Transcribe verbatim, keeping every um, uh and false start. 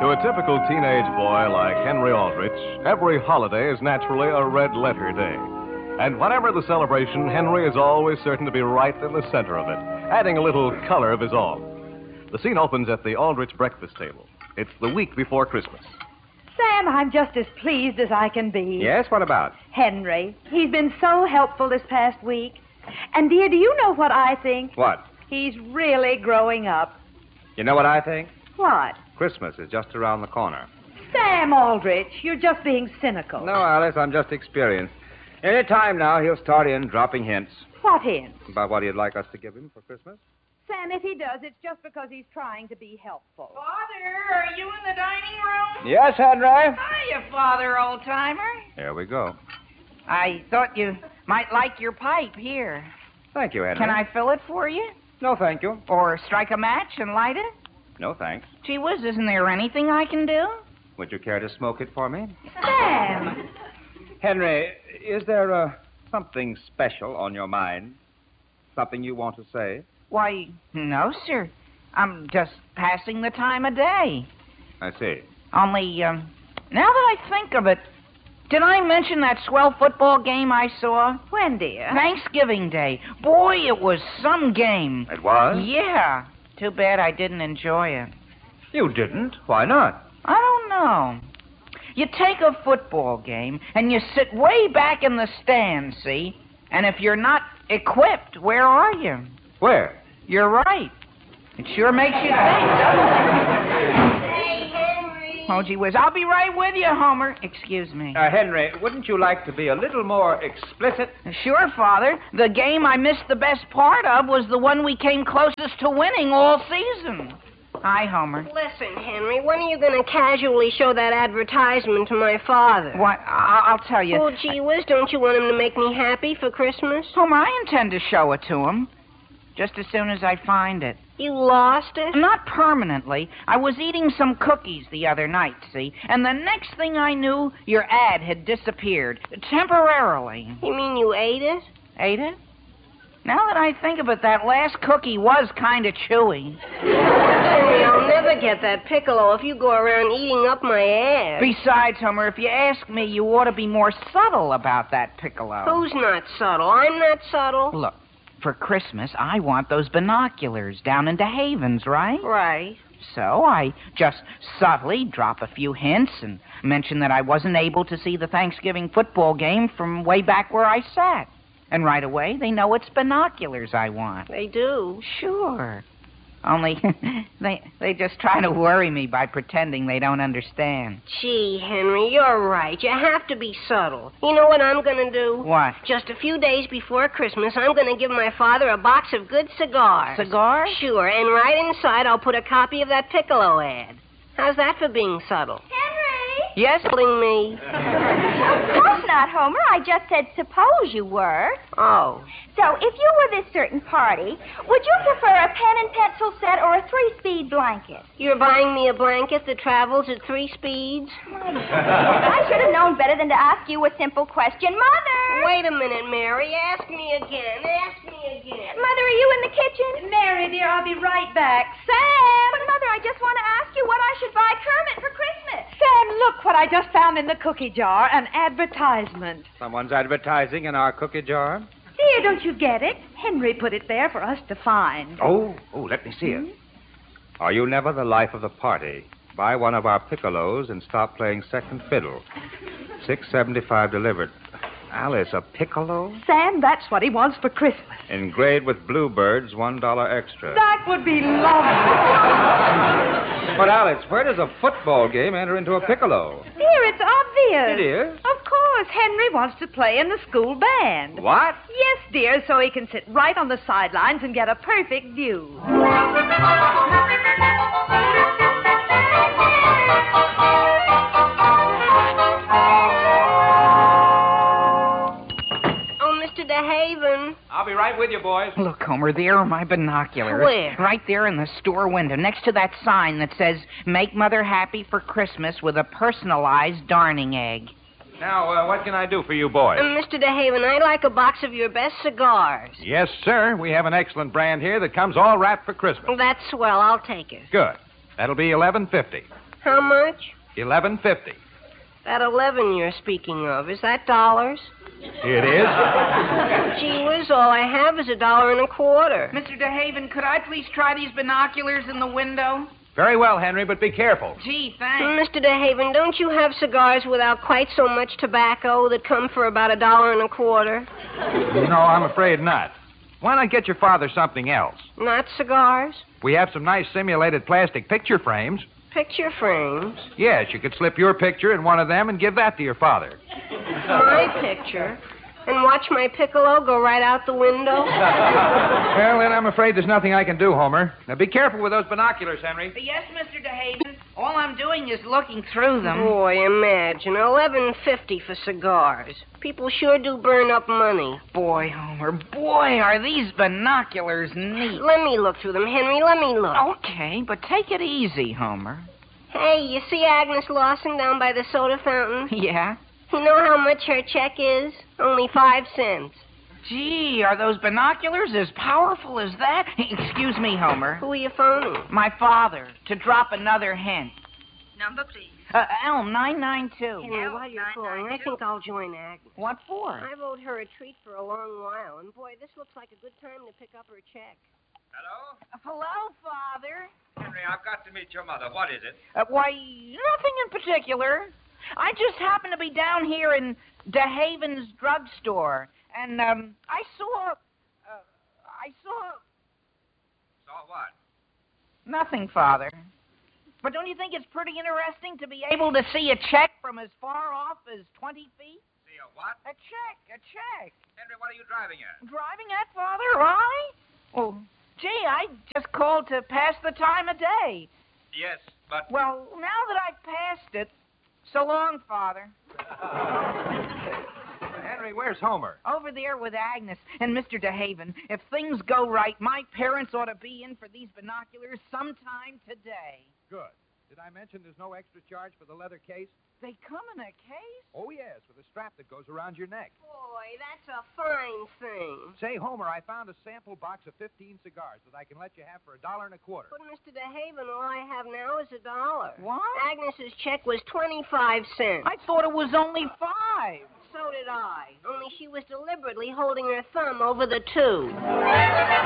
To a typical teenage boy like Henry Aldrich, every holiday is naturally a red letter day. And whatever the celebration, Henry is always certain to be right in the center of it, adding a little color of his own. The scene opens at the Aldrich breakfast table. It's the week before Christmas. Sam, I'm just as pleased as I can be. Yes, what about? Henry. He's been so helpful this past week. And, dear, do you know what I think? What? He's really growing up. You know what I think? What? Christmas is just around the corner. Sam Aldrich, you're just being cynical. No, Alice, I'm just experienced. Any time now, he'll start in dropping hints. What hints? About what he'd like us to give him for Christmas. Sam, if he does, it's just because he's trying to be helpful. Father, are you in the dining room? Yes, Henry. Hiya, Father, old-timer. Here we go. I thought you might like your pipe here. Thank you, Henry. Can I fill it for you? No, thank you. Or strike a match and light it? No, thanks. Gee whiz, isn't there anything I can do? Would you care to smoke it for me? Sam! Henry, is there uh, something special on your mind? Something you want to say? Why, no, sir. I'm just passing the time of day. I see. Only, um, now that I think of it, did I mention that swell football game I saw? When, dear? Thanksgiving Day. Boy, it was some game. It was? Yeah. Too bad I didn't enjoy it. You didn't? Why not? I don't know. You take a football game and you sit way back in the stands, see? And if you're not equipped, where are you? Where? You're right. It sure makes you think, doesn't it? Hey, Henry. Oh, gee whiz. I'll be right with you, Homer. Excuse me. Uh, Henry, wouldn't you like to be a little more explicit? Sure, Father. The game I missed the best part of was the one we came closest to winning all season. Hi, Homer. Listen, Henry, when are you going to casually show that advertisement to my father? What? I- I'll tell you. Oh, gee whiz, don't you want him to make me happy for Christmas? Homer, I intend to show it to him. Just as soon as I find it. You lost it? Not permanently. I was eating some cookies the other night, see? And the next thing I knew, your ad had disappeared. Temporarily. You mean you ate it? Ate it? Now that I think of it, that last cookie was kind of chewy. Henry, I'll never get that piccolo if you go around eating up my ad. Besides, Homer, if you ask me, you ought to be more subtle about that piccolo. Who's not subtle? I'm not subtle. Look, for Christmas, I want those binoculars down into Havens, right? Right. So I just subtly drop a few hints and mention that I wasn't able to see the Thanksgiving football game from way back where I sat. And right away, they know it's binoculars I want. They do. Sure. Only they they just try to worry me by pretending they don't understand. Gee, Henry, you're right. You have to be subtle. You know what I'm going to do? What? Just a few days before Christmas, I'm going to give my father a box of good cigars. Cigars? Sure, and right inside I'll put a copy of that piccolo ad. How's that for being subtle? Henry! Yes? Telling me. Of course not, Homer. I just said suppose you were. Oh. So, if you were this certain party, would you prefer a pen and pencil set or a three-speed blanket? You're buying me a blanket that travels at three speeds? I should have known better than to ask you a simple question. Mother! Wait a minute, Mary. Ask me again. Ask me again. Mother, are you in the kitchen? Mary, dear, I'll be right back. Sam! But, Mother, I just want to ask you what I should buy Kermit for Christmas. Sam, look what I just found in the cookie jar. An advertisement. Someone's advertising in our cookie jar? Dear, don't you get it? Henry put it there for us to find. Oh, oh, let me see it. Are you never the life of the party? Buy one of our piccolos and stop playing second fiddle. Six seventy-five delivered. Alice, a piccolo? Sam, that's what he wants for Christmas. Engraved with bluebirds, one dollar extra. That would be lovely. But, Alice, where does a football game enter into a piccolo? Dear, it's obvious. It is? Of course. Henry wants to play in the school band. What? Yes, dear, so he can sit right on the sidelines and get a perfect view. DeHaven. I'll be right with you, boys. Look, Homer, there are my binoculars. Where? Right there in the store window, next to that sign that says, Make Mother Happy for Christmas with a personalized darning egg. Now, uh, what can I do for you boys? Uh, Mister DeHaven, I'd like a box of your best cigars. Yes, sir. We have an excellent brand here that comes all wrapped for Christmas. That's swell. I'll take it. Good. That'll be eleven fifty. How much? Eleven fifty. That eleven you're speaking of, is that dollars? It is? Gee whiz, all I have is a dollar and a quarter. Mister DeHaven, could I please try these binoculars in the window? Very well, Henry, but be careful. Gee, thanks. Mister DeHaven, don't you have cigars without quite so much tobacco that come for about a dollar and a quarter? No, I'm afraid not. Why not get your father something else? Not cigars? We have some nice simulated plastic picture frames. Picture frames? Yes, you could slip your picture in one of them and give that to your father. My picture? And watch my piccolo go right out the window? Well, then I'm afraid there's nothing I can do, Homer. Now be careful with those binoculars, Henry. Yes, Mister DeHaven. All I'm doing is looking through them. Boy, imagine. eleven fifty for cigars. People sure do burn up money. Boy, Homer, boy, are these binoculars neat. Let me look through them, Henry. Let me look. Okay, but take it easy, Homer. Hey, you see Agnes Lawson down by the soda fountain? Yeah? You know how much her check is? Only five cents. Gee, are those binoculars as powerful as that? Excuse me, Homer. Who are you phoning? My father, to drop another hint. Number, please. Uh, Elm nine nine two. Henry, while you're calling, I think I'll join Agnes. What for? I've owed her a treat for a long while, and boy, this looks like a good time to pick up her check. Hello? Hello, Father. Henry, I've got to meet your mother. What is it? Uh, why, nothing in particular. I just happened to be down here in DeHaven's drugstore, and um, I saw, uh, I saw Saw what? nothing, Father. But don't you think it's pretty interesting to be able to see a check from as far off as twenty feet? See a what? A check, a check. Henry, what are you driving at? Driving at, Father? I? Well, gee, I just called to pass the time of day. Yes, but... Well, now that I've passed it, so long, Father. Henry, where's Homer? Over there with Agnes and Mister DeHaven. If things go right, my parents ought to be in for these binoculars sometime today. Good. Did I mention there's no extra charge for the leather case? They come in a case? Oh, yes, with a strap that goes around your neck. Boy, that's a fine thing. Say, Homer, I found a sample box of fifteen cigars that I can let you have for a dollar and a quarter. But, Mister DeHaven, all I have now is a dollar. What? Agnes's check was twenty-five cents. I thought it was only five. So did I. Only she was deliberately holding her thumb over the two.